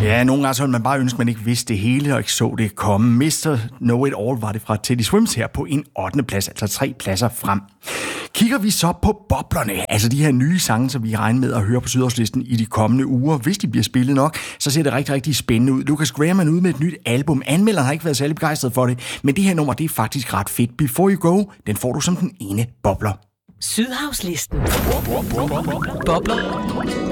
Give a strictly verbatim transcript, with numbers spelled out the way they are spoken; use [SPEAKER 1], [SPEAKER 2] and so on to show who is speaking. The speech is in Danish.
[SPEAKER 1] Ja, nogle gange så ville man bare ønske, at man ikke vidste det hele og ikke så det komme. mister Know It All var det fra Teddy Swims her på en ottende plads, altså tre pladser frem. Kigger vi så på boblerne, altså de her nye sange, som vi regner med at høre på Sydhavslisten i de kommende uger, hvis de bliver spillet nok, så ser det rigtig, rigtig spændende ud. Lucas Graham er ude med et nyt album. Anmelderen har ikke været særlig begejstret for det, men det her nummer, det er faktisk ret fedt. Before You Go, den får du som den ene bobler.
[SPEAKER 2] Sydhavslisten. Bobler.